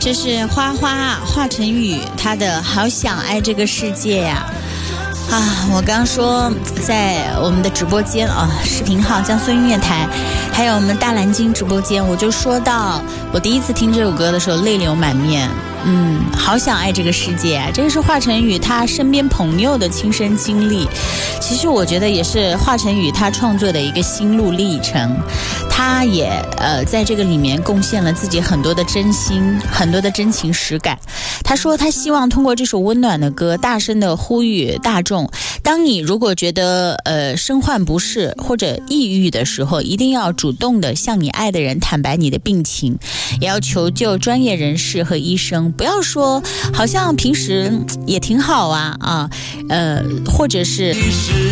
这是花花华晨宇他的好想爱这个世界呀。我刚说在我们的直播间视频号江苏音乐台，还有我们大蓝鲸直播间，我就说到我第一次听这首歌的时候泪流满面。好想爱这个世界啊！这个是华晨宇他身边朋友的亲身经历，其实我觉得也是华晨宇他创作的一个心路历程。他也在这个里面贡献了自己很多的真心，很多的真情实感。他说他希望通过这首温暖的歌大声的呼吁大众，当你如果觉得身患不适或者抑郁的时候，一定要主动的向你爱的人坦白你的病情，也要求救专业人士和医生，不要说好像平时也挺好或者是